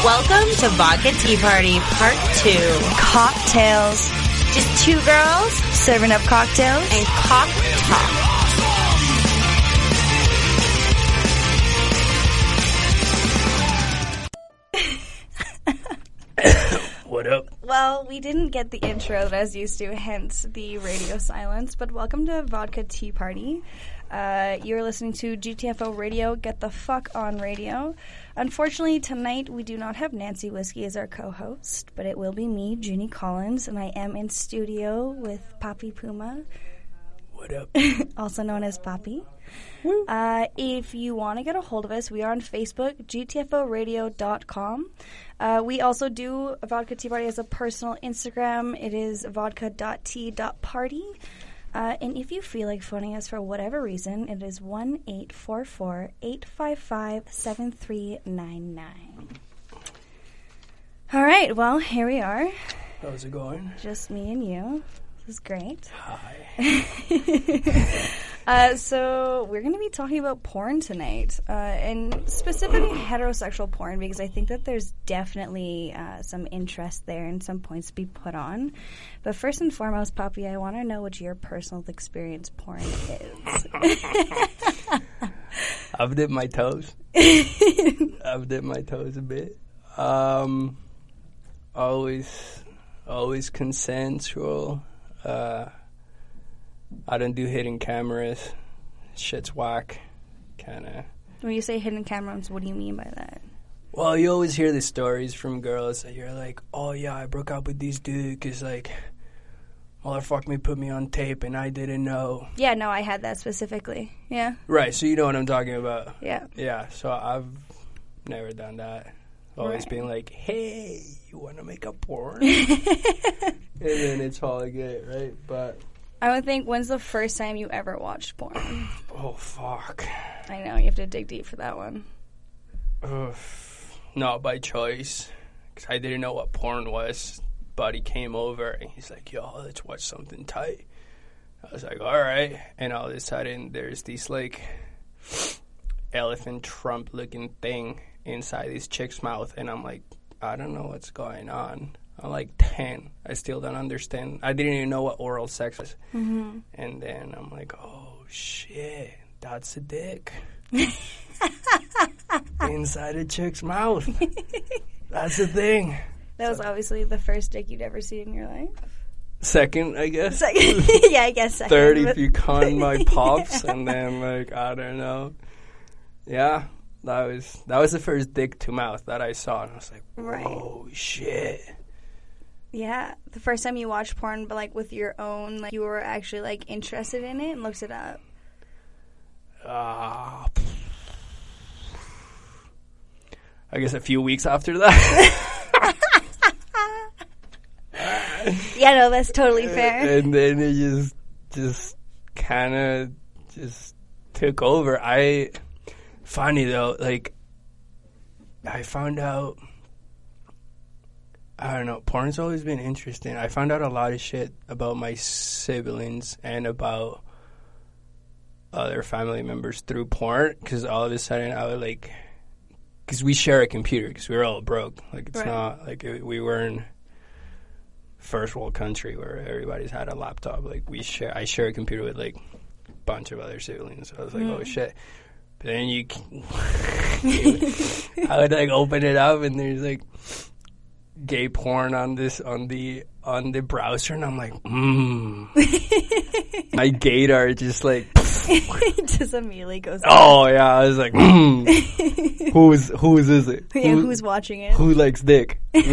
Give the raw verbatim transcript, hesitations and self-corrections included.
Welcome to Vodka Tea Party Part two. Cocktails. Just two girls serving up cocktails and cock talk. What up? Well, we didn't get the intro that I was used to, hence the radio silence, but welcome to Vodka Tea Party. Uh, you're listening to G T F O Radio, Get the Fuck On Radio. Unfortunately, tonight we do not have Nancy Whiskey as our co-host, but it will be me, Ginny Collins, and I am in studio with Papi Puma. What up? Also known as Papi. Uh, if you want to get a hold of us, we are on Facebook, G T F O radio dot com. Uh, we also do Vodka Tea Party as a personal Instagram. It is vodka dot tea dot party. Uh, and if you feel like phoning us for whatever reason, it is one eight four four, eight five five, seven three nine nine. All right, well, here we are. How's it going? Just me and you. This is great. Hi. uh, so we're going to be talking about porn tonight, uh, and specifically heterosexual porn, because I think that there's definitely uh, some interest there and some points to be put on. But first and foremost, Papi, I want to know what your personal experience porn is. I've dipped my toes. I've dipped my toes a bit. Um, always, always consensual. Uh, I don't do hidden cameras. Shit's whack. Kind of. When you say hidden cameras, what do you mean by that? Well, you always hear the stories from girls that you're like, oh yeah, I broke up with this dude because like, motherfucker me put me on tape and I didn't know. Yeah, no, I had that specifically. Yeah. Right, so you know what I'm talking about. Yeah. Yeah, so I've never done that. Always right. being like, hey, you want to make a porn? And then it's all I get, right? But I would think, when's the first time you ever watched porn? oh, fuck. I know, you have to dig deep for that one. Ugh. Not by choice, because I didn't know what porn was. Buddy came over, and he's like, yo, let's watch something tight. I was like, all right. And all of a sudden, there's this, like, elephant trump-looking thing inside this chick's mouth, and I'm like, I don't know what's going on. I'm like ten. I still don't understand. I didn't even know what oral sex was. Mm-hmm. And then I'm like, oh, shit, that's a dick. Inside a chick's mouth. That's the thing. That was so, obviously the first dick you'd ever seen in your life. Second, I guess. Second. Yeah, I guess second. Third if you con my pops. Yeah. And then, like, I don't know. Yeah, that was that was the first dick to mouth that I saw. And I was like, whoa, right. Shit. Yeah, the first time you watched porn, but, like, with your own, like, you were actually, like, interested in it and looked it up. Uh, I guess a few weeks after that. Yeah, no, that's totally fair. And then it just, just kind of just took over. I, funny though, like, I found out, I don't know, porn's always been interesting. I found out a lot of shit about my siblings and about other family members through porn, because all of a sudden I would, like, because we share a computer, because we were all broke. Like, it's right. Not, like, it, we weren't first world country where everybody's had a laptop. Like, we share, I share a computer with, like, a bunch of other siblings. So I was like, mm. oh, shit. But then you, I would, like, open it up, and there's, like, gay porn on this, on the, on the browser, and I'm like, mmm. My gaydar just, like, just immediately goes oh down. Yeah, I was like, mm. who's whose is it? Yeah, Who, who's watching it? Who likes dick?